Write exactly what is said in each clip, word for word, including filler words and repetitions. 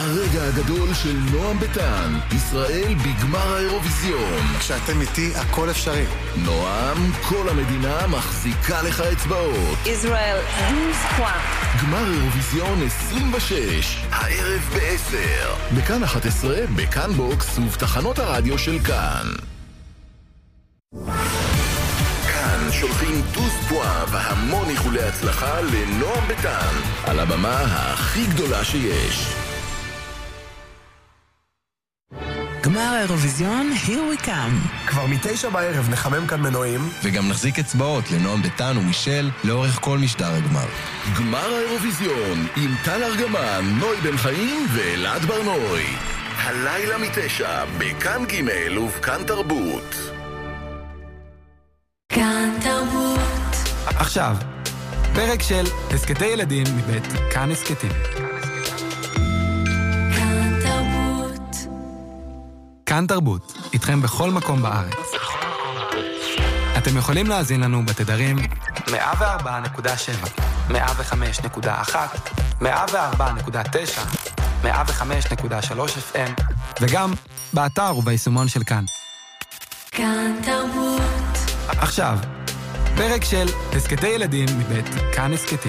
הרגע הגדול של נועם ביטן, ישראל בגמר האירוויזיון. כשאתם איתי הכל אפשרי. נועם, כל המדינה מחזיקה לך אצבעות. ישראל דוז-פואה. גמר אירוויזיון עשרים ושש, הערב בעשר. בכאן אחת עשרה, בכאן בוקס ובתחנות הרדיו של כאן. כאן שולחים דוז-פואה והמון איחולי הצלחה לנועם ביטן, על הבמה הכי גדולה שיש. גמר האירוויזיון, here we come. כבר מתשע בערב נחמם כאן מנועים. וגם נחזיק אצבעות לנועם ביטן ומישל לאורך כל משדר הגמר. גמר האירוויזיון עם טל ארגמן, נוי בן חיים ואלעד ברנוי. הלילה מתשע, בכאן ג' ובכאן תרבות. כאן תרבות. עכשיו, פרק של הסקטי ילדים מבית כאן הסקטים. כאן תרבות. כאן תרבות, איתכם בכל מקום בארץ. אתם יכולים להאזין לנו בתדרים מאה וארבע נקודה שבע, מאה וחמש נקודה אחת, מאה וארבע נקודה תשע, מאה וחמש נקודה שלוש אף אם, וגם באתר וביישומון של כאן. כאן תרבות. עכשיו, פרק של הסקטי ילדים מבית כאן הסקטים.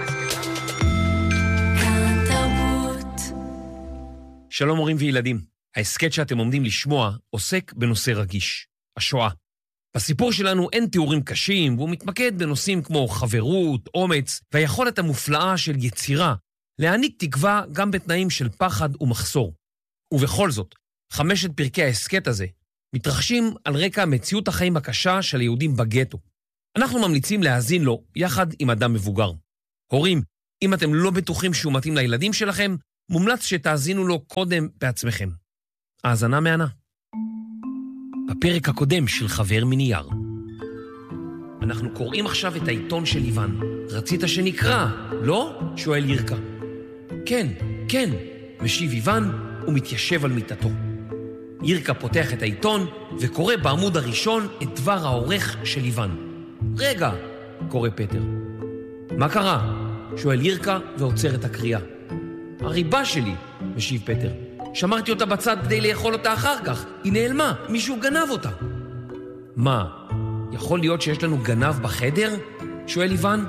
כאן תרבות. שלום הורים וילדים, ההסקט שאתם עומדים לשמוע עוסק בנושא רגיש, השואה. בסיפור שלנו אין תיאורים קשים, והוא מתמקד בנושאים כמו חברות, אומץ, והיכולת המופלאה של יצירה, להעניק תקווה גם בתנאים של פחד ומחסור. ובכל זאת, חמשת פרקי ההסקט הזה, מתרחשים על רקע מציאות החיים הקשה של היהודים בגטו. אנחנו ממליצים להאזין לו יחד עם אדם מבוגר. הורים, אם אתם לא בטוחים שהוא מתאים לילדים שלכם, מומלץ שתאזינו לו קודם בעצמכם. האזנה מענה. בפרק הקודם של חבר מנייר. אנחנו קוראים עכשיו את העיתון של איוון. רצית שנקרא, לא? שואל ירקה. כן, כן, משיב איוון ומתיישב על מיטתו. ירקה פותח את העיתון וקורא בעמוד הראשון את דבר העורך של איוון. רגע, קורא פטר. מה קרה? שואל ירקה ועוצר את הקריאה. הריבה שלי, משיב פטר. שמרתי אותה בצד כדי לאכול אותה אחר כך. היא נעלמה, מישהו גנב אותה. מה, יכול להיות שיש לנו גנב בחדר? שואל איוון.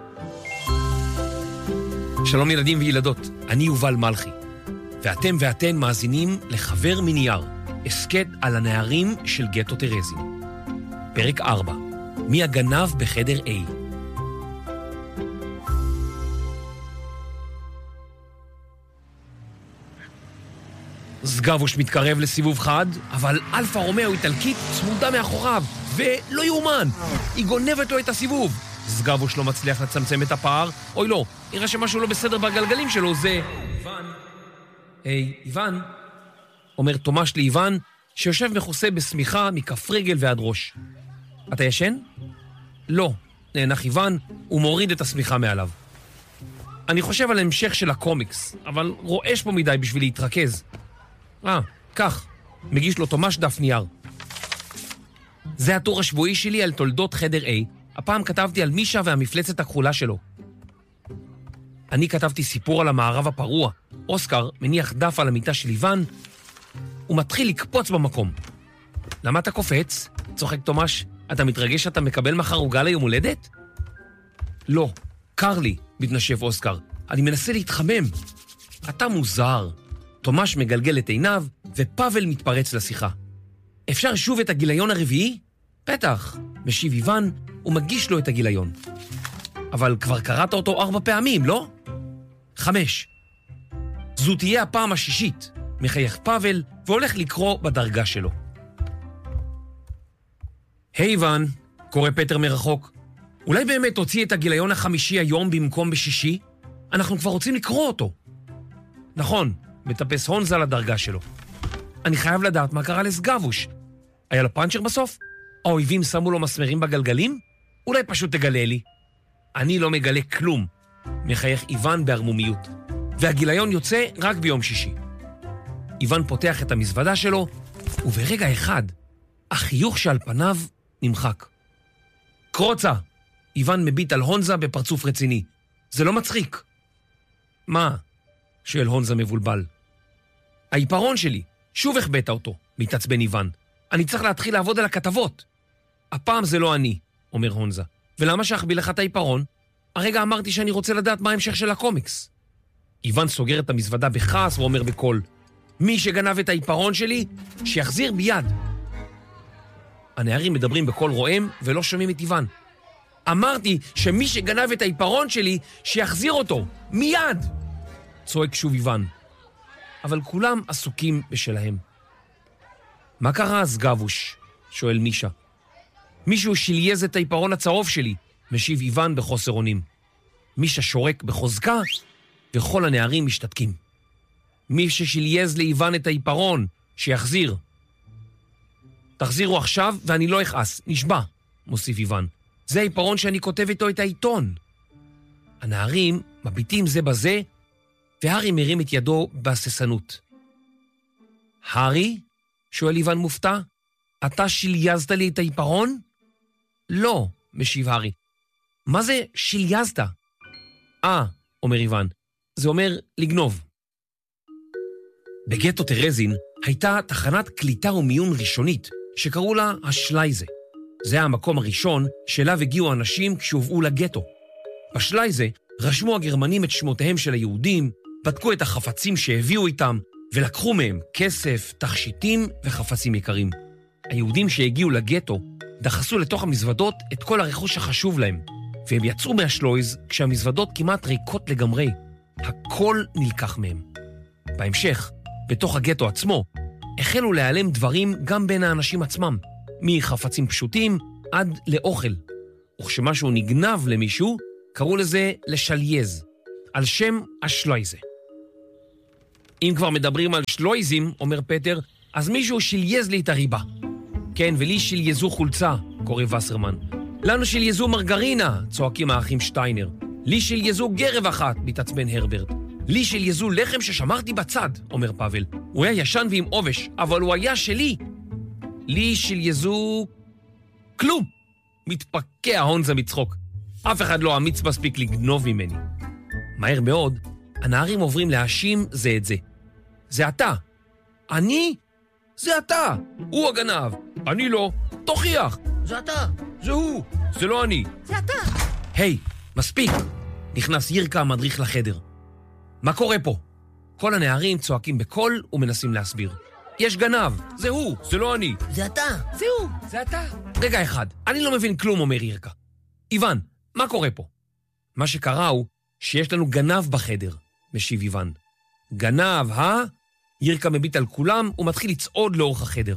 שלום ילדים וילדות, אני יובל מלכי. ואתם ואתן מאזינים לחבר מנייר, הסקט על הנערים של גטו טרזין. פרק ארבע, מי הגנב בחדר A. סגבוש מתקרב לסיבוב חד, אבל אלפה רומאו איטלקית צמודה מאחוריו, ולא יאומן, היא גונבת לו את הסיבוב. סגבוש לא מצליח לצמצם את הפער, אוי לא, יראה שמשהו לא בסדר בגלגלים שלו, זה... איוון, היי, איוון, אומר תומש לאיוון, שיושב מכוסה בסמיכה מכף רגל ועד ראש. אתה ישן? לא, נאנח איוון, הוא מוריד את הסמיכה מעליו. אני חושב על המשך של הקומיקס, אבל רועש פה מדי בשביל להתרכז. אה, כך, מגיש לו תומש דף נייר. זה הטור השבועי שלי על תולדות חדר A. הפעם כתבתי על מישה והמפלצת הכחולה שלו. אני כתבתי סיפור על המערב הפרוע. אוסקר מניח דף על המיטה של איוון, הוא מתחיל לקפוץ במקום. למה אתה קופץ? צוחק תומש, אתה מתרגש שאתה מקבל מחר עוגה ליום הולדת? לא, קר לי, מתנשף אוסקר. אני מנסה להתחמם. אתה מוזר. תומש מגלגל את עיניו, ופאבל מתפרץ לשיחה. אפשר שוב את הגיליון הרביעי? בטח, משיב איוון, ומגיש לו את הגיליון. אבל כבר קראת אותו ארבע פעמים, לא? חמש. זו תהיה הפעם השישית, מחייך פאבל, והולך לקרוא בדרגה שלו. היי איוון, קורא פטר מרחוק. אולי באמת הוציא את הגיליון החמישי היום במקום בשישי? אנחנו כבר רוצים לקרוא אותו. נכון, מטפס הונזה לדרגה שלו. אני חייב לדעת מה קרה לסגבוש. היה לו פאנצ'ר בסוף? האויבים שמו לו מסמרים בגלגלים? אולי פשוט תגלה לי. אני לא מגלה כלום, מחייך איוון בהרמומיות. והגיליון יוצא רק ביום שישי. איוון פותח את המזוודה שלו, וברגע אחד, החיוך שעל פניו נמחק. קרוצה! איוון מביט על הונזה בפרצוף רציני. זה לא מצחיק. מה? שואל הונזה מבולבל. העיפרון שלי, שוב הכבאת אותו, מתעצבן איוון. אני צריך להתחיל לעבוד על הכתבות. הפעם זה לא אני, אומר הונזה. ולמה שאחביא לך את העיפרון? הרגע אמרתי שאני רוצה לדעת מה ההמשך של הקומיקס. איוון סוגר את המזוודה בכעס ואומר בקול, מי שגנב את העיפרון שלי, שיחזיר ביד. הנערים מדברים בקול רועם ולא שומעים את איוון. אמרתי שמי שגנב את העיפרון שלי, שיחזיר אותו, מיד! צועק שוב איוון. אבל כולם עסוקים בשלהם. מה קרה אז, גבוש? שואל מישה. מישהו שלייז את העיפרון הצהוב שלי, משיב איוון בחוסר אונים. מישה שורק בחוזקה, וכל הנערים משתתקים. מי ששלייז לאיוון את העיפרון, שיחזיר. תחזירו עכשיו ואני לא אכעס, נשבע, מוסיף איוון. זה העיפרון שאני כותב איתו את העיתון. הנערים מביטים זה בזה, והרי מרים את ידו בהססנות. הרי? שואל איוון מופתע. אתה שלייזת לי את העיפרון? לא, משיב הרי. מה זה שלייזת? אה, אומר איוון, זה אומר לגנוב. בגטו טרזין הייתה תחנת קליטה ומיון ראשונית, שקראו לה השלייזה. זה המקום הראשון שאליו הגיעו אנשים כשהובאו לגטו. בשלייזה רשמו הגרמנים את שמותיהם של היהודים, בדקו את החפצים שהביאו איתם, ולקחו מהם כסף, תכשיטים וחפצים יקרים. היהודים שהגיעו לגטו דחסו לתוך המזוודות את כל הרכוש החשוב להם, והם יצאו מהשלויז כשהמזוודות כמעט ריקות לגמרי. הכל נלקח מהם. בהמשך, בתוך הגטו עצמו, החלו להיעלם דברים גם בין האנשים עצמם, מחפצים פשוטים עד לאוכל. וכשמשהו נגנב למישהו, קראו לזה לשלייז, על שם השלויזה. אם כבר מדברים על שלויזים, אומר פטר, אז מישהו שלייז לי את הריבה. כן, ולי שלייזו חולצה, קורא וסרמן. לנו שלייזו מרגרינה, צועקים האחים שטיינר. לי שלייזו גרב אחת, מתעצבן הרברט. לי שלייזו לחם ששמרתי בצד, אומר פאבל. הוא היה ישן ועם עובש, אבל הוא היה שלי. לי שלייזו... כלום! מתפקע הונזה מצחוק. אף אחד לא אמיץ מספיק לגנוב ממני. מהר מאוד, הנערים עוברים להאשים זה את זה. זה אתה. אני? זה אתה. הוא הגנב. אני לא. תוכיח. זה אתה. זה הוא. זה לא אני. זה אתה. היי, מספיק. נכנס ירקה המדריך לחדר. מה קורה פה? כל הנערים צועקים בקול ומנסים להסביר. יש גנב. זה הוא. זה לא אני. זה אתה. זה הוא. זה אתה. רגע אחד. אני לא מבין כלום, אומר ירקה. איוון, מה קורה פה? מה שקרה הוא שיש לנו גנב בחדר, משיב איוון. גנב, אה? ירקה מביט על כולם ומתחיל לצעוד לאורך החדר.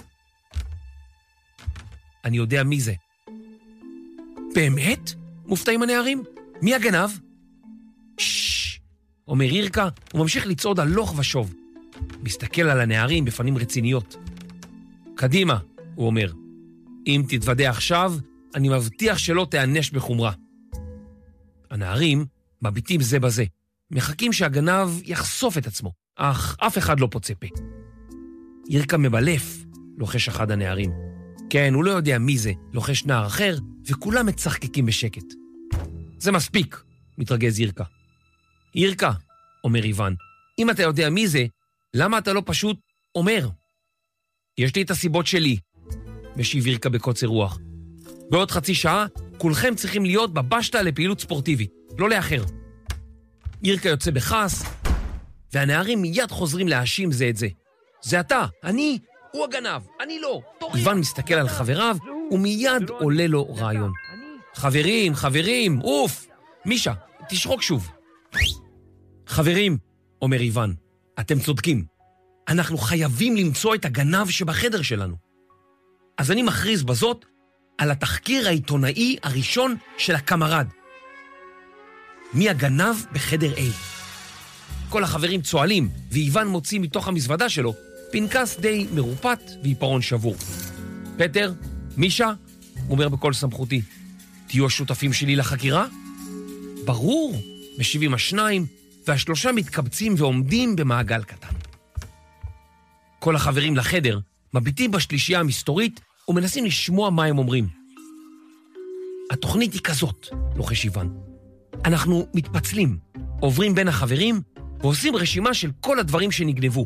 אני יודע מי זה. באמת? מופתעים הנערים? מי הגנב? ששש, אומר ירקה וממשיך לצעוד הלוך ושוב. מסתכל על הנערים בפנים רציניות. קדימה, הוא אומר. אם תתוודע עכשיו, אני מבטיח שלא תענש בחומרה. הנערים מביטים זה בזה, מחכים שהגנב יחשוף את עצמו, אך אף אחד לא פוצה פה. ירקה מבלף, לוחש אחד הנערים. כן, הוא לא יודע מי זה, לוחש נער אחר, וכולם מצחקקים בשקט. זה מספיק, מתרגז ירקה. ירקה, אומר איוון, אם אתה יודע מי זה, למה אתה לא פשוט אומר? יש לי את הסיבות שלי, משיב ירקה בקוצר רוח. בעוד חצי שעה, כולכם צריכים להיות בבשתה לפעילות ספורטיבית, לא לאחר. ירקה יוצא בכעס, והנערים מיד חוזרים להאשים זה את זה. זה אתה, אני, הוא הגנב, אני לא. איוון מסתכל על חבריו, ומיד עולה לו רעיון. חברים, חברים, אוף! מישה, תשרוק שוב. חברים, אומר איוון, אתם צודקים. אנחנו חייבים למצוא את הגנב שבחדר שלנו. אז אני מכריז בזאת על התחקיר העיתונאי הראשון של הקמרד. מי הגנב בחדר A? כל החברים צועלים, ואיוון מוציא מתוך המזוודה שלו פנקס די מרופט ועיפרון שבור. פטר, מישה, אומר בכל סמכותי, תהיו השותפים שלי לחקירה? ברור, משיבים השניים, והשלושה מתקבצים ועומדים במעגל קטן. כל החברים לחדר מביטים בשלישייה המסתורית ומנסים לשמוע מה הם אומרים. התוכנית היא כזאת, לוחש איוון. אנחנו מתפצלים, עוברים בין החברים ועושים רשימה של כל הדברים שנגנבו.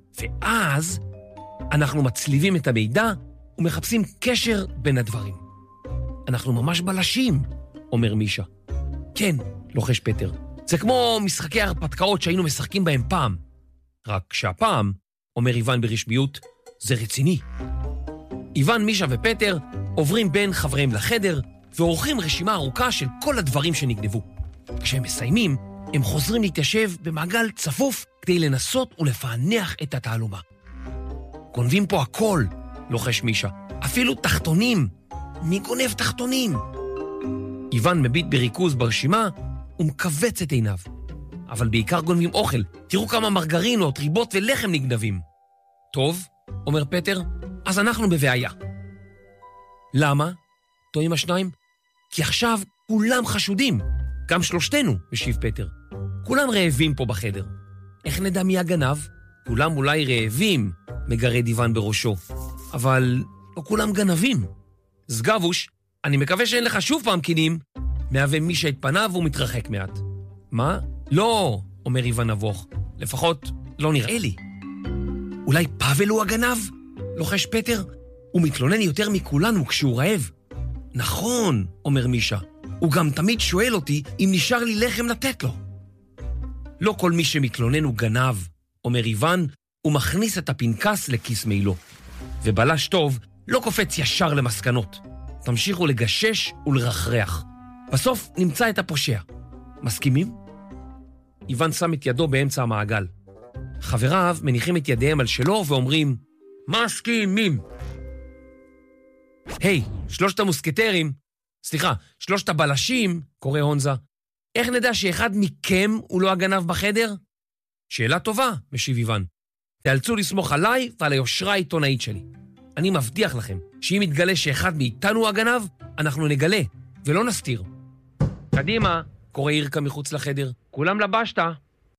ואז אנחנו מצליבים את המידע ומחפשים קשר בין הדברים. אנחנו ממש בלשים, אומר מישה. כן, לוחש פטר. זה כמו משחקי הרפתקאות שהיינו משחקים בהם פעם. רק שהפעם, אומר איוון ברשמיות, זה רציני. איוון, מישה ופטר עוברים בין חבריהם לחדר ועורכים רשימה ארוכה של כל הדברים שנגנבו. כשהם מסיימים, הם חוזרים להתיישב במעגל צפוף כדי לנסות ולפענח את התעלומה. גונבים פה הכל, לוחש מישה. אפילו תחתונים. מי גונב תחתונים? איוון מביט בריכוז ברשימה ומכווץ את עיניו. אבל בעיקר גונבים אוכל. תראו כמה מרגרינות, ריבות ולחם נגנבים. טוב, אומר פטר, אז אנחנו בבעיה. למה? טועים השניים? כי עכשיו כולם חשודים. גם שלושתנו, משיב פטר. כולם רעבים פה בחדר. איך נדע מי הגנב? כולם אולי רעבים, מגרד איוון בראשו. אבל לא כולם גנבים. סגבוש, אני מקווה שאין לך שוב פעם קינים. מהווה מישה את פניו ומתרחק מעט. מה? לא, אומר איוון נבוך. לפחות לא נראה לי. אולי פאבל הוא הגנב? לוחש פטר. הוא מתלונן יותר מכולנו כשהוא רעב. נכון, אומר מישה. הוא גם תמיד שואל אותי אם נשאר לי לחם לתת לו. לא כל מי שמתלונן הוא גנב, אומר איוון, ומכניס את הפנקס לכיס מעילו. ובלש טוב לא קופץ ישר למסקנות. תמשיכו לגשש ולרחרח. בסוף נמצא את הפושע. מסכימים? איוון שם את ידו באמצע המעגל. חבריו מניחים את ידיהם על שלו ואומרים, מסכימים. היי, hey, שלושת המוסקטרים, סליחה, שלושת הבלשים, קורא הונזה, איך נדע שאחד מכם הוא לא הגנב בחדר? שאלה טובה, משיב איוון. תאלצו לסמוך עליי ועל היושרה העיתונאית שלי. אני מבטיח לכם שאם יתגלה שאחד מאיתנו הוא הגנב, אנחנו נגלה ולא נסתיר. קדימה, קורא ירקה מחוץ לחדר, כולם לבשתה.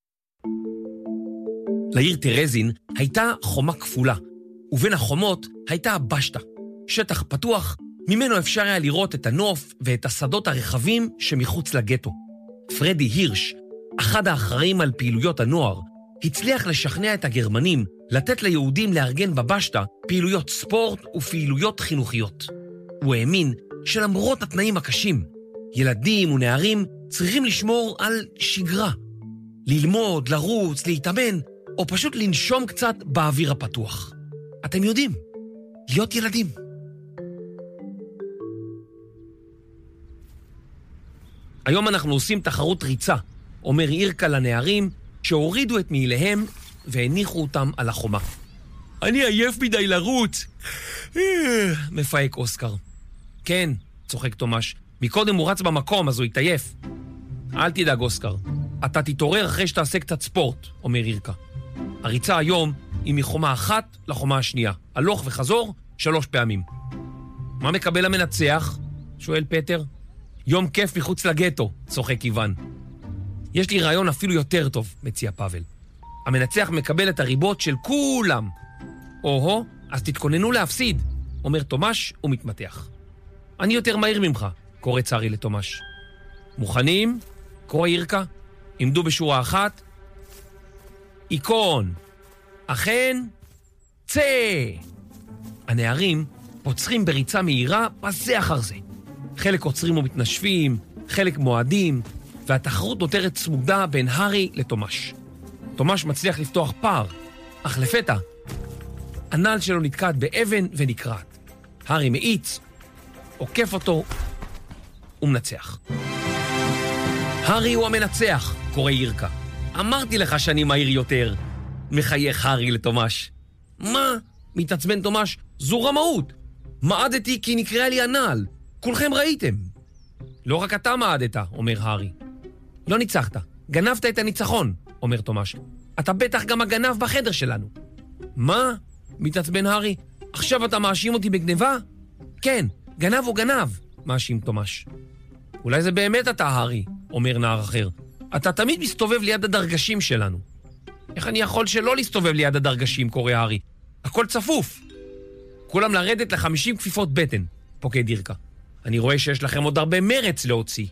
לעיר טרזין הייתה חומה כפולה, ובין החומות הייתה הבשתה, שטח פתוח, ממנו אפשר היה לראות את הנוף ואת השדות הרחבים שמחוץ לגטו. פרדי הירש, אחד האחראים על פעילויות הנוער, הצליח לשכנע את הגרמנים לתת ליהודים לארגן בבשתה פעילויות ספורט ופעילויות חינוכיות. הוא האמין שלמרות התנאים הקשים, ילדים ונערים צריכים לשמור על שגרה. ללמוד, לרוץ, להתאמן, או פשוט לנשום קצת באוויר הפתוח. אתם יודעים, להיות ילדים. היום אנחנו עושים תחרות ריצה, אומר ירקה לנערים שהורידו את מעיליהם והניחו אותם על החומה. אני עייף מדי לרוץ, מפהק אוסקר. כן, צוחק תומש, מקודם הוא רץ במקום אז הוא התעייף. אל תדאג אוסקר, אתה תתעורר אחרי שתעשה קצת ספורט, אומר ירקה. הריצה היום היא מחומה אחת לחומה השנייה, הלוך וחזור שלוש פעמים. מה מקבל המנצח? שואל פטר. יום כיף מחוץ לגטו, צוחק איוון. יש לי רעיון אפילו יותר טוב, מציע פאבל. המנצח מקבל את הריבות של כולם. או-הו, אז תתכוננו להפסיד, אומר תומש ומתמתח. אני יותר מהיר ממך, קורא צרי לתומש. מוכנים? קורא ירקה. עמדו בשורה אחת. איקון. אכן, צא. הנערים פוצחים בריצה מהירה בזה אחר זה. חלק עוצרים ומתנשפים, חלק מועדים, והתחרות נותרת צמודה בין הארי לתומש. תומש מצליח לפתוח פער, אך לפתע, הנעל שלו נתקעת באבן ונקרעת. הארי מאיץ, עוקף אותו ומנצח. הארי הוא המנצח, קורא ירקה. אמרתי לך שאני מהיר יותר. מחייך הארי לתומש. מה? מתעצבן תומש, זו רמאות. מעדתי כי נקראה לי הנעל. כולכם ראיתם. לא רק אתה מעדת, אומר הארי. לא ניצחת, גנבת את הניצחון, אומר תומש. אתה בטח גם הגנב בחדר שלנו. מה? מתעצבן הארי. עכשיו אתה מאשים אותי בגנבה? כן, גנב או גנב, מאשים תומש. אולי זה באמת אתה, הארי, אומר נער אחר. אתה תמיד מסתובב ליד הדרגשים שלנו. איך אני יכול שלא להסתובב ליד הדרגשים, קורא הארי? הכל צפוף. כולם לרדת לחמישים כפיפות בטן, פוקד ירקה. אני רואה שיש לכם עוד הרבה מרץ להוציא.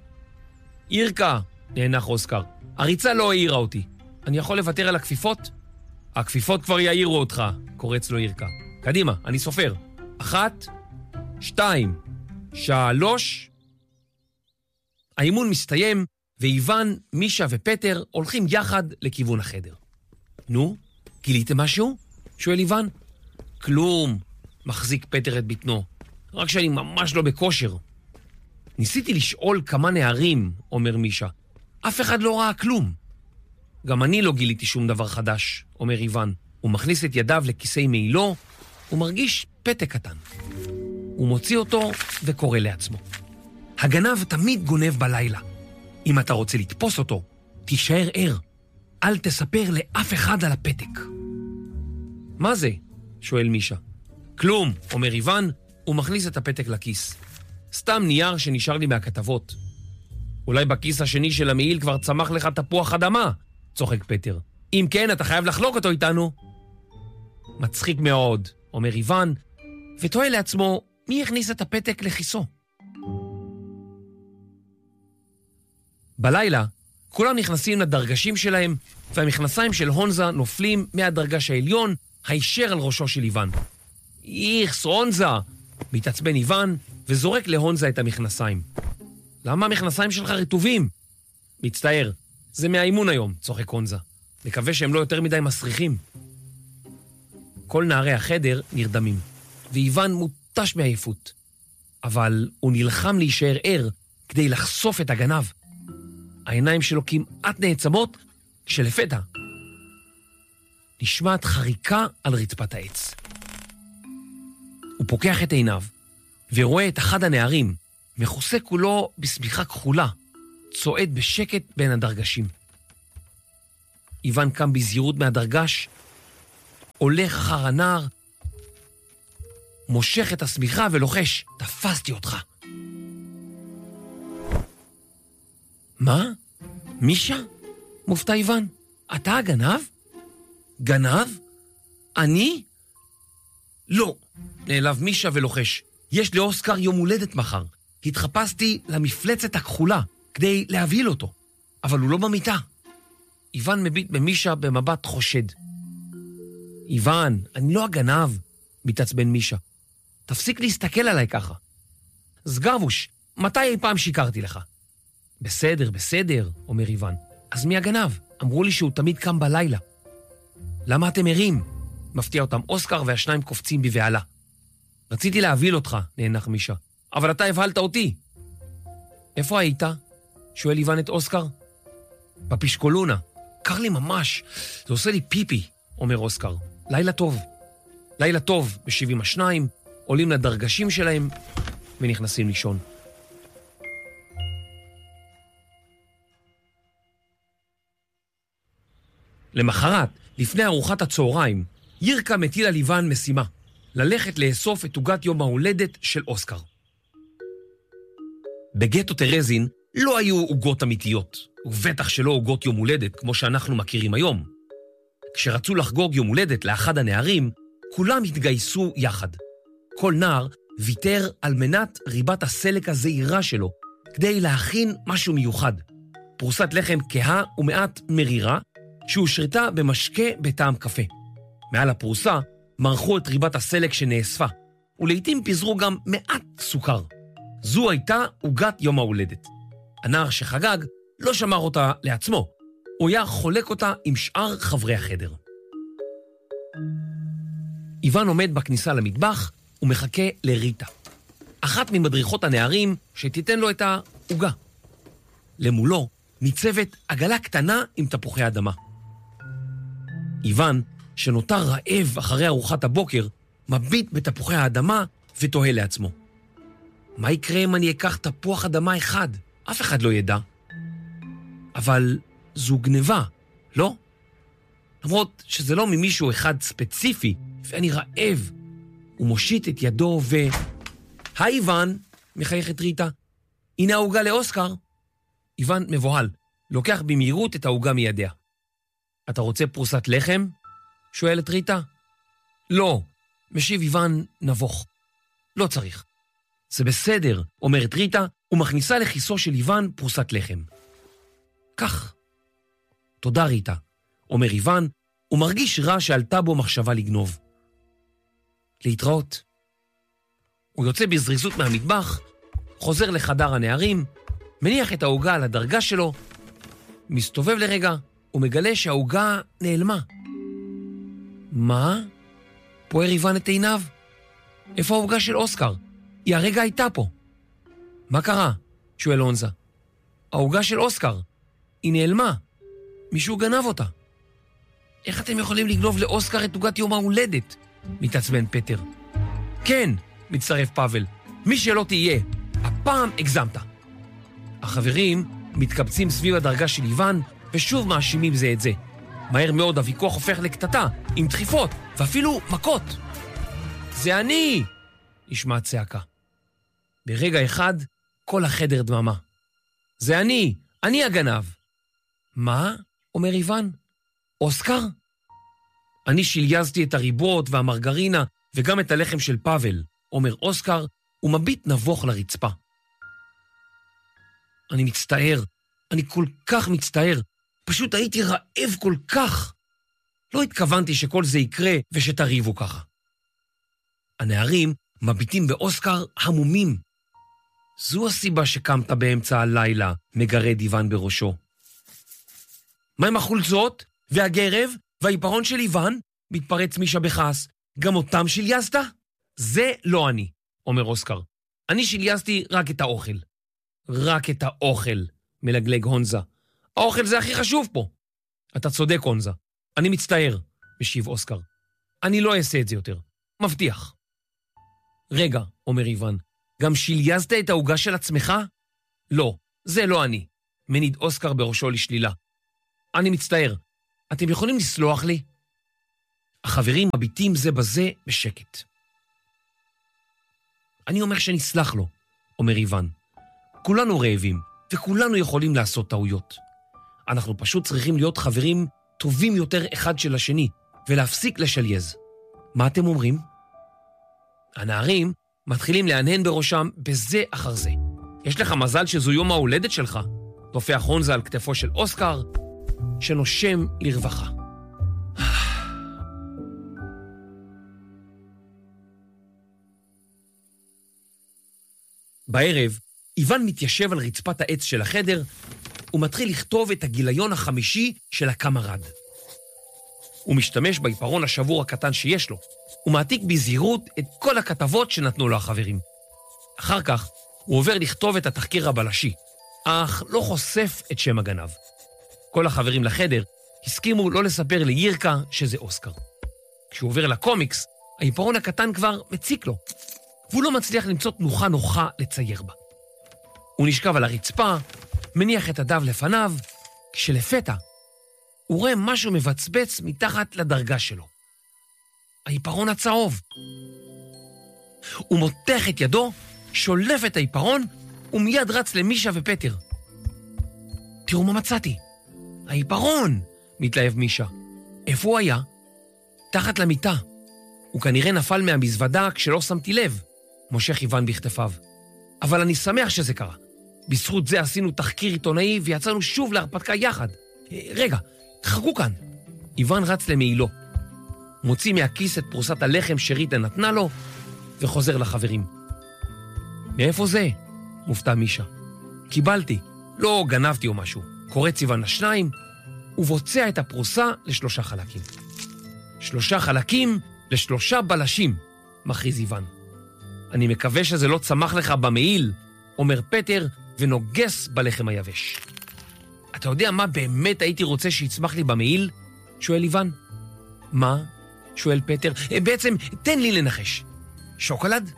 ירקה, נהנח אוסקר, הריצה לא העירה אותי. אני יכול לוותר על הכפיפות? הכפיפות כבר יעירו אותך, קורץ לו ירקה. קדימה, אני סופר. אחת, שתיים, שלוש. האימון מסתיים, ואיוון, מישה ופטר הולכים יחד לכיוון החדר. נו, גיליתם משהו? שואל איוון. כלום, מחזיק פטר את בטנו. רק שאני ממש לא בכושר. ניסיתי לשאול כמה נערים, אומר מישה. אף אחד לא ראה כלום. גם אני לא גיליתי שום דבר חדש, אומר איוון. הוא מכניס את ידיו לכיסי מעילו, הוא מרגיש פתק קטן. הוא מוציא אותו וקורא לעצמו. הגנב תמיד גונב בלילה. אם אתה רוצה לתפוס אותו, תישאר ער. אל תספר לאף אחד על הפתק. מה זה? שואל מישה. כלום, אומר איוון, הוא מכניס את הפתק לכיס. סתם נייר שנשאר לי מהכתבות. אולי בכיס השני של המעיל כבר צמח לך תפוח אדמה, צוחק פטר. אם כן, אתה חייב לחלוק אותו איתנו. מצחיק מאוד, אומר איוון, ותוהה לעצמו מי הכניס את הפתק לכיסו. בלילה, כולם נכנסים לדרגשים שלהם, והמכנסיים של הונזה נופלים מהדרגש העליון, הישר על ראשו של איוון. איכס, הונזה! מתעצבן איוון, וזורק להונזה את המכנסיים. למה המכנסיים שלך רטובים? מצטער, זה מהאימון היום, צוחק הונזה. מקווה שהם לא יותר מדי מסריחים. כל נערי החדר נרדמים, ואיוון מוטש מעייפות. אבל הוא נלחם להישאר ער כדי לחשוף את הגנב. העיניים שלו כמעט נעצמות, כשלפתע נשמעת חריקה על רצפת העץ. הוא פוקח את עיניו, ורואה את אחד הנערים, מכוסה כולו בסמיכה כחולה, צועד בשקט בין הדרגשים. איוון קם בזהירות מהדרגש, הולך אחר הנער, מושך את הסמיכה ולוחש, תפסתי אותך. מה? מישה? מופתע איוון. אתה הגנב? גנב? אני? לא. נעלב מישה ולוחש. יש לאוסקר יום הולדת מחר. התחפשתי למפלצת הכחולה כדי להבהיל אותו. אבל הוא לא במיטה. איוון מביט במישה במבט חושד. איוון, אני לא הגנב, מתעצבן מישה. תפסיק להסתכל עליי ככה. סגבוש, מתי אי פעם שיקרתי לך? בסדר, בסדר, אומר איוון. אז מי הגנב? אמרו לי שהוא תמיד קם בלילה. למה אתם ערים? מפתיע אותם אוסקר והשניים קופצים בבעלה. רציתי להביל אותך, נאנח מישה. אבל אתה הבהלת אותי. איפה היית? שואל איוון את אוסקר. בפישקולונה. קר לי ממש. זה עושה לי פיפי, אומר אוסקר. לילה טוב. לילה טוב, בשבעים השניים, עולים לדרגשים שלהם ונכנסים לישון. למחרת, לפני ארוחת הצהריים, ירקה מטיל על איוון משימה, ללכת לאסוף את עוגת יום ההולדת של אוסקר. בגטו טרזין לא היו עוגות אמיתיות, ובטח שלא עוגות יום הולדת כמו שאנחנו מכירים היום. כשרצו לחגוג יום הולדת לאחד הנערים, כולם התגייסו יחד. כל נער ויתר על מנת ריבת הסלק הזעירה שלו, כדי להכין משהו מיוחד. פרוסת לחם כהה ומעט מרירה, שהושרתה במשקה בטעם קפה. מעל הפרוסה מרחו את ריבת הסלק שנאספה, ולעיתים פיזרו גם מעט סוכר. זו הייתה עוגת יום ההולדת. הנער שחגג לא שמר אותה לעצמו, הוא היה חולק אותה עם שאר חברי החדר. איוון עומד בכניסה למטבח ומחכה לריטה, אחת ממדריכות הנערים שתיתן לו את העוגה. למולו ניצבת עגלה קטנה עם תפוחי אדמה. איוון, שנותר רעב אחרי ארוחת הבוקר, מביט בתפוחי האדמה ותוהה לעצמו. מה יקרה אם אני אקח תפוח אדמה אחד? אף אחד לא ידע. אבל זו גניבה, לא? למרות שזה לא ממישהו אחד ספציפי, ואני רעב. הוא מושיט את ידו ו... היי איוון, מחייכת ריטה. הנה העוגה לאוסקר. איוון מבוהל, לוקח במהירות את העוגה מידיה. אתה רוצה פרוסת לחם? שואלת ריטה. לא, משיב איוון נבוך. לא צריך. זה בסדר, אומרת ריטה, ומכניסה לכיסו של איוון פרוסת לחם. כך. תודה ריטה, אומר איוון, הוא מרגיש רע שעלתה בו מחשבה לגנוב. להתראות. הוא יוצא בזריזות מהמטבח, חוזר לחדר הנערים, מניח את ההוגה על הדרגה שלו, מסתובב לרגע ומגלה שההוגה נעלמה. מה? פוער איוון את עיניו? איפה ההוגה של אוסקר? היא הרגע הייתה פה. מה קרה? שואל הונזה. ההוגה של אוסקר. היא נעלמה. מישהו גנב אותה. איך אתם יכולים לגנוב לאוסקר את הוגת יום ההולדת? מתעצבן פטר. כן, מצטרף פאבל. מי שלא תהיה, הפעם הגזמת. החברים מתקבצים סביב הדרגה של איוון ושוב מאשימים זה את זה. מהר מאוד הוויכוח הופך לקטטה, עם דחיפות ואפילו מכות. זה אני! נשמע צעקה. ברגע אחד כל החדר דממה. זה אני! אני הגנב! מה? אומר איוון. אוסקר? אני שילייזתי את הריבות והמרגרינה וגם את הלחם של פאבל, אומר אוסקר, ומביט נבוך לרצפה. אני מצטער, אני כל כך מצטער, פשוט הייתי רעב כל כך. לא התכוונתי שכל זה יקרה ושתריבו ככה. הנערים מביטים באוסקר המומים. זו הסיבה שקמת באמצע הלילה, מגרד איוון בראשו. מה עם החולצות והגרב והעיפרון של איוון? מתפרץ מישה בכעס. גם אותם שילייזת? זה לא אני, אומר אוסקר. אני שילייזתי רק את האוכל. רק את האוכל, מלגלג הונזה. האוכל זה הכי חשוב פה. אתה צודק, הונזה. אני מצטער, משיב אוסקר. אני לא אעשה את זה יותר. מבטיח. רגע, אומר איוון, גם שילייזת את ההוגה של עצמך? לא, זה לא אני. מניד אוסקר בראשו לשלילה. אני מצטער. אתם יכולים לסלוח לי? החברים מביטים זה בזה בשקט. אני אומר שנסלח לו, אומר איוון. כולנו רעבים, וכולנו יכולים לעשות טעויות. אנחנו פשוט צריכים להיות חברים טובים יותר אחד של השני, ולהפסיק לשלייז. מה אתם אומרים? הנערים מתחילים להנהן בראשם בזה אחר זה. יש לך מזל שזו יום ההולדת שלך. תופח הונזה על כתפו של אוסקר, שנושם לרווחה. בערב, איוון מתיישב על רצפת העץ של החדר, ומתחיל לכתוב את הגיליון החמישי של הקמרד. הוא משתמש בעיפרון השבור הקטן שיש לו, ומעתיק בזהירות את כל הכתבות שנתנו לו החברים. אחר כך הוא עובר לכתוב את התחקיר הבלשי, אך לא חושף את שם הגנב. כל החברים לחדר הסכימו לא לספר לירקה שזה אוסקר. כשהוא עובר לקומיקס, העיפרון הקטן כבר מציק לו, והוא לא מצליח למצוא תנוחה נוחה לצייר בה. הוא נשכב על הרצפה, מניח את הדף לפניו, כשלפתע הוא רואה משהו מבצבץ מתחת לדרגה שלו. העיפרון הצהוב. הוא מותח את ידו, שולף את העיפרון, ומיד רץ למישה ופטר. תראו מה מצאתי. העיפרון! מתלהב מישה. איפה הוא היה? תחת למיטה. הוא כנראה נפל מהמזוודה כשלא שמתי לב. מושך איוון בכתפיו. אבל אני שמח שזה קרה. בזכות זה עשינו תחקיר עיתונאי ויצאנו שוב להרפתקה יחד. רגע, חכו כאן. איוון רץ למעילו. מוציא מהכיס את פרוסת הלחם שריטה נתנה לו, וחוזר לחברים. מאיפה זה? מופתע מישה. קיבלתי. לא גנבתי או משהו. קורץ איוון לשניים, ובוצע את הפרוסה לשלושה חלקים. שלושה חלקים לשלושה בלשים, מכריז איוון. אני מקווה שזה לא צמח לך במעיל, אומר פטר, ונוגס בלחם היבש. אתה יודע מה באמת הייתי רוצה שיצמח לי במעיל? שואל איוון. מה? שואל פטר. בעצם, תן לי לנחש. שוקולד?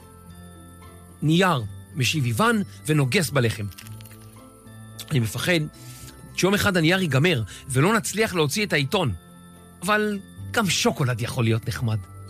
נייר, משיב איוון, ונוגס בלחם. אני מפחד שיום אחד הנייר ייגמר, ולא נצליח להוציא את העיתון. אבל גם שוקולד יכול להיות נחמד.